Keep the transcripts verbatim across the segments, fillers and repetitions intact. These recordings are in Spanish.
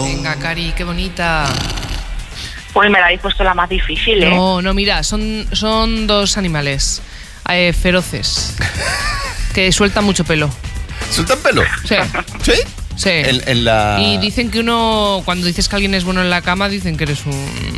Venga, Cari, qué bonita. Pues me la habéis puesto la más difícil, ¿eh? No, no, mira, son, son dos animales eh, feroces que sueltan mucho pelo. ¿Sueltan pelo? Sí. ¿Sí? Sí. En, en la... Y dicen que uno, cuando dices que alguien es bueno en la cama, dicen que eres un...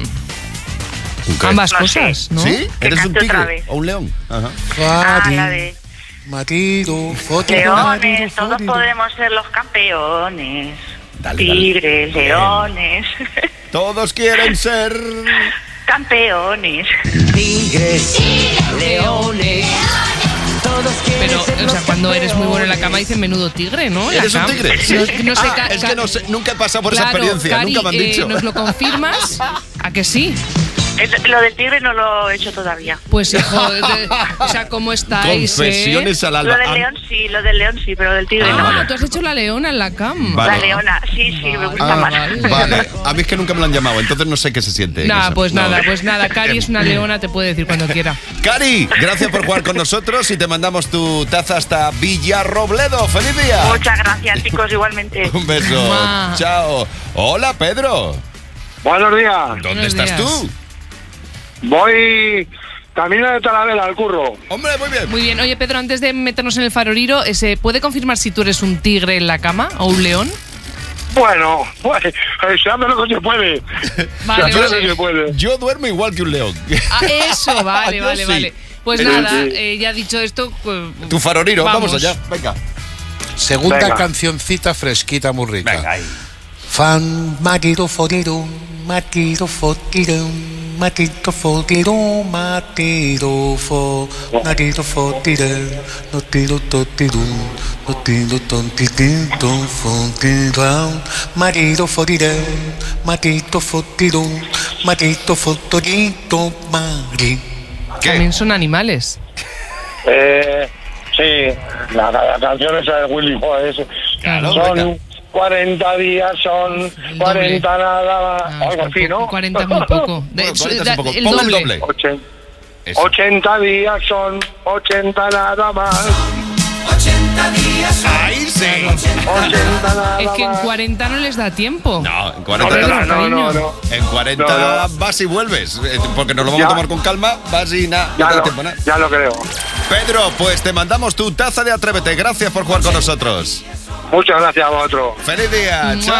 ¿Un qué? Ambas No cosas, sé. ¿no? ¿Sí? Que ¿Eres un cante otra tigre vez. o un león? Ajá. Ah, la de... Marido, foto, Leones, todos podemos ser los campeones. Dale, dale. Tigres, leones, Todos quieren ser... campeones. Tigres, leones, todos quieren Pero, ser o sea, los cuando eres muy bueno en la cama campeones. dicen menudo tigre, ¿no? En la ¿Eres un cama. tigre? Sí. No, no sé, Ah, Ca- es que Ca- no sé, nunca he pasado por esa Claro, experiencia, Cari, nunca me han eh, dicho. ¿nos lo confirmas? ¿A que sí? Es- Lo del tigre no lo he hecho todavía. Pues hijo, de- o sea, ¿cómo estáis? Confesiones eh? al alba. Lo del Ah, león sí, lo del león sí, pero del tigre Ah, no. tú has hecho la leona en la cama. Vale. La leona, sí, sí, me gusta ah, más. vale. vale, a mí es que nunca me lo han llamado, entonces no sé qué se siente. Nada, eso. pues No. nada, pues nada. Cari es una leona, te puede decir cuando quiera. Cari, gracias por jugar con nosotros y te mandamos tu taza hasta Villarrobledo. ¡Feliz día! Muchas gracias, chicos, igualmente. Un beso. Mua. Chao. Hola, Pedro. Buenos días. ¿Dónde Buenos estás días. tú? Voy camino de Talavera al curro. Hombre, muy bien. Muy bien. Oye, Pedro, antes de meternos en el faroriro, ¿se puede confirmar si tú eres un tigre en la cama o un león? Bueno, pues se hace lo que se puede. Vale, se hace lo vale. que se puede. Yo duermo igual que un león. Ah, eso, vale, Yo vale, sí. vale. Pues Sí, nada, sí. eh, ya dicho esto... pues, Tu faroriro, vamos, vamos allá. Venga. Segunda Venga. cancioncita fresquita, muy rica. Venga, ahí. Fan, marido, fodido, marido, fodido, marido, fodido, marido, fo, marido, fodido, no tiro, totiro, no tiro, tontito, fodido, marido, fodido, marido, fodido, marido, fodido, marido. ¿Qué? también son animales. Eh, sí, la, la canción esa de Willy Fox. Claro, Son venga. cuarenta días, son El cuarenta nada más. Ah, algo así, ¿no? cuarenta muy poco. De- Bueno, cuarenta es da- un poco. el Ponme el doble. doble. Ochen- Eso. ochenta días son ochenta nada más. Ahí sí. ochenta nada Es que en más. cuarenta no les da tiempo. No, en Hombre, cuarenta no, no, no. En cuarenta No, no. vas y vuelves, eh, porque nos lo vamos Ya. a tomar con calma, vas y nada, no Ya te da lo, tiempo, nada. ya lo creo. Pedro, pues te mandamos tu taza de Atrévete. Gracias por jugar con nosotros. Muchas gracias a vosotros. ¡Feliz día! Mua. ¡Chao!